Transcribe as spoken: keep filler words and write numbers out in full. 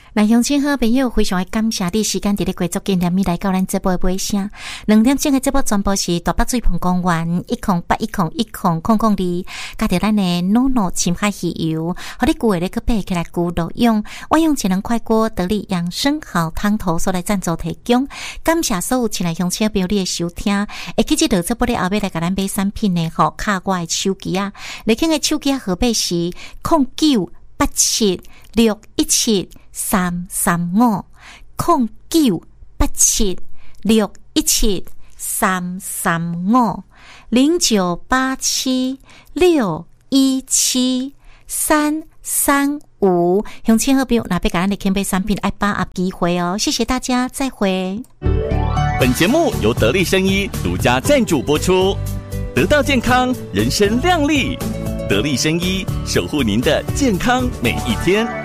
那乡亲好朋友非常的感谢你时间伫咧过足今天咪来到咱节目的尾声，两点钟的节目全部是大北水盆公园一空八一空一空空空里，加着咱的诺诺深海鱼油，和你古的咧去背起来古录用，我用智能快锅得力养生好汤头所来赞助提供，感谢所有亲爱乡亲朋友你的收听，会记得这部的后尾来甲咱买产品呢，吼，卡我的手机啊，你看的手机号码是零九八七六一七三三五空九八七六一七三三五零九八七六一七三三五，乡亲好朋友，那要甲咱的肯贝产品爱把握机会哦！谢谢大家，再会。 本节目由得力生医独家赞助播出，得到健康，人生亮丽。得力生医，守护您的健康每一天。